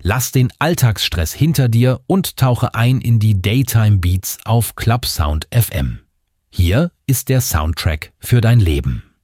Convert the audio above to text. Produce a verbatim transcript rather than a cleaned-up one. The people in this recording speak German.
Lass den Alltagsstress hinter dir und tauche ein in die Daytime Beats auf Clubsound F M. Hier ist der Soundtrack für dein Leben.